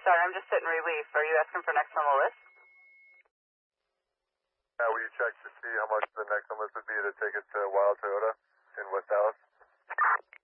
Sorry, I'm just hitting relief. Are you asking for next on the list? Will you check to see how much the next on list would be to take it to Wild Toyota in West Dallas?